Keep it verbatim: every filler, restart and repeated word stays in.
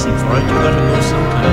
reason for it. You've got to know some kind